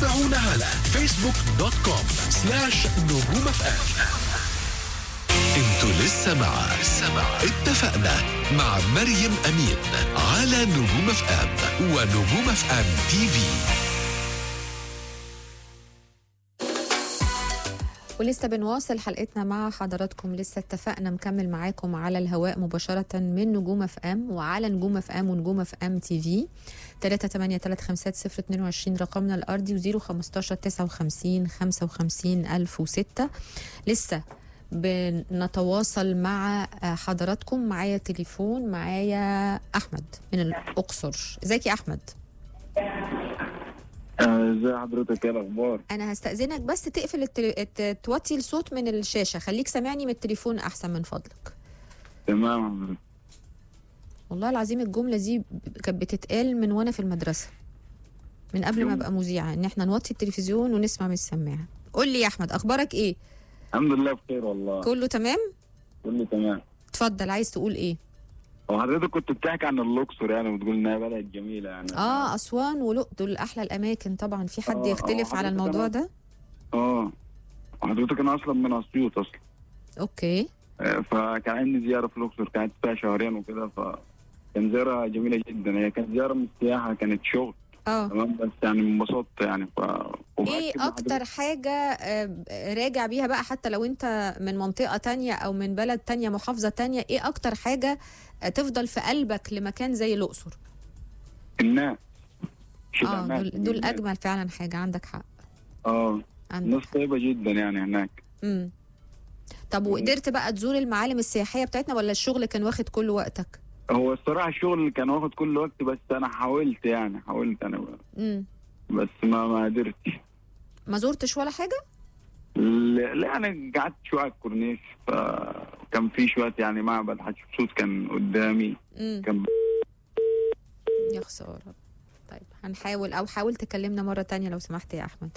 تابعونا على facebook.com/نجوم FM. انتوا لسه مع اتفقنا مع مريم أمين على نجوم اف ام ونجوم اف ام تي في. ولسه بنواصل حلقتنا مع حضراتكم. لسه اتفقنا مكمل معاكم على الهواء مباشرة من نجوم اف ام وعلى نجوم اف ام ونجوم اف ام تي في. 3835022 رقمنا الأرضي و015 59 55 1006. لسه بنتواصل مع حضراتكم. معايا تليفون، معايا أحمد من الأقصر. ازيك يا أحمد؟ ازي حضرتك؟ ايه الاخبار؟ انا هستأذنك بس تقفل توطي الصوت من الشاشة، خليك سامعني من التليفون احسن من فضلك. تمام. والله العظيم الجملة دي كانت بتتقال من وانا في المدرسة، من قبل ما ابقى مذيعة، ان احنا نوطي التلفزيون ونسمع من السماعة. قول لي يا احمد، اخبارك ايه؟ الحمد لله بخير والله. كله تمام؟ كله تمام. اتفضل، عايز تقول ايه؟ وحضرتك كنت بتحكي عن الاقصر يعني وتقول انها بلد جميله يعني. اسوان ولقط دول احلى الاماكن طبعا. في حد يختلف على الموضوع ده؟ وحضرتك انا اصلا من اسيوط اصلا. اوكي. فكان عندي زياره في الاقصر، كانت فيها شهرين وكده، فكان زياره جميله جدا. هي كانت زياره من السياحه، كانت شغل تمام، بس يعني انبسطت يعني. ايه اكتر حاجة راجع بيها بقى، حتى لو انت من منطقة تانية او من بلد تانية محافظة تانية، ايه اكتر حاجة تفضل في قلبك لمكان زي الاقصر؟ الناس. دول اجمل فعلا حاجة. عندك حق. الناس طيبة جدا يعني هناك. طب وقدرت بقى تزور المعالم السياحية بتاعتنا ولا الشغل كان واخد كل وقتك؟ هو الصراحة الشغل كان واخد كل وقت، بس أنا حاولت أنا بس ما قدرتش. ما زورتش ولا حاجة؟ لا أنا قعدت شوية على الكورنيش، فكان في شوية يعني معبد حتشبسوت كان قدامي. كان يا خسارة. طيب هنحاول، أو حاول تكلمنا مرة تانية لو سمحت يا أحمد.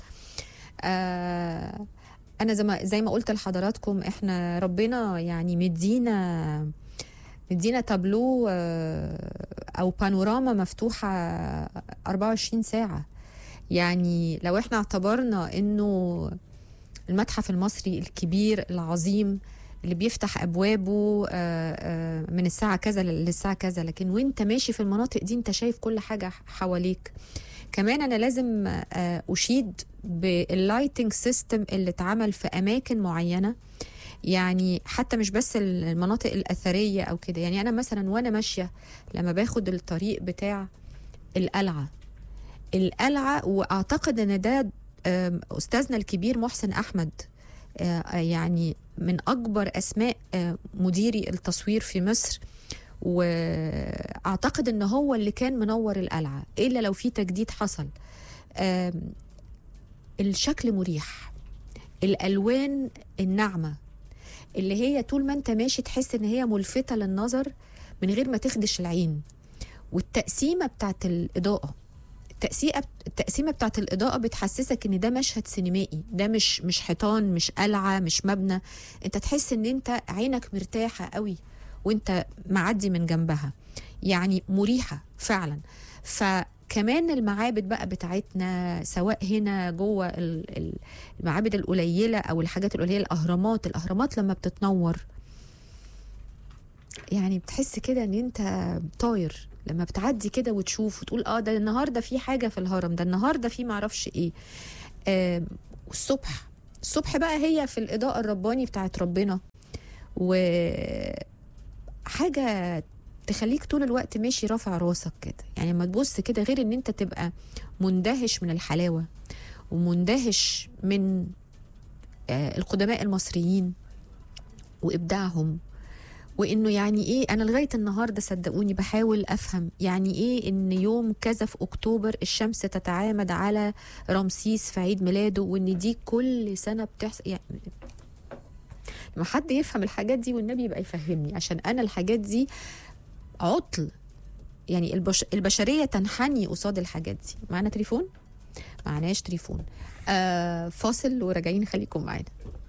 أنا زي ما قلت لحضراتكم، إحنا ربنا يعني مدينا تابلو أو بانوراما مفتوحة 24 ساعة. يعني لو احنا اعتبرنا إنه المتحف المصري الكبير العظيم اللي بيفتح أبوابه من الساعة كذا للساعة كذا، لكن وانت ماشي في المناطق دي انت شايف كل حاجة حواليك. كمان أنا لازم أشيد باللايتنج سيستم اللي اتعمل في أماكن معينة، يعني حتى مش بس المناطق الأثرية أو كده. يعني أنا مثلا وأنا ماشية لما باخد الطريق بتاع القلعة، وأعتقد أن ده أستاذنا الكبير محسن أحمد، يعني من أكبر أسماء مديري التصوير في مصر، وأعتقد أنه هو اللي كان منور القلعة إلا لو في تجديد حصل. الشكل مريح، الألوان الناعمة اللي هي طول ما أنت ماشي تحس أن هي ملفتة للنظر من غير ما تخدش العين. والتقسيمة بتاعت الإضاءة، التقسيمة بتاعت الإضاءة بتحسسك ان ده مشهد سينمائي، ده مش حيطان، مش قلعة، مش مبنى. انت تحس ان انت عينك مرتاحة قوي وانت معدي من جنبها، يعني مريحة فعلا. فكمان المعابد بقى بتاعتنا، سواء هنا جوه المعابد القليلة او الحاجات القليلة، الأهرامات لما بتتنور يعني بتحس كده ان انت طاير لما بتعدي كده وتشوف وتقول ده النهارده في حاجه في الهرم، ده النهارده في معرفش ايه. الصبح بقى هي في الاضاءه الرباني بتاعت ربنا، وحاجه تخليك طول الوقت ماشي رافع راسك كده. يعني لما تبص كده، غير ان انت تبقى مندهش من الحلاوه ومندهش من القدماء المصريين وابداعهم، وانه يعني ايه. انا لغايه النهارده صدقوني بحاول افهم يعني ايه ان يوم كذا في اكتوبر الشمس تتعامد على رمسيس في عيد ميلاده، وان دي كل سنه بتحصل. يعني لما حد يفهم الحاجات دي والنبي يبقى يفهمني، عشان انا الحاجات دي عطل. يعني البشريه تنحني قصاد الحاجات دي. معنا تليفون؟ معناش تليفون. فاصل وراجعين، خليكم معانا.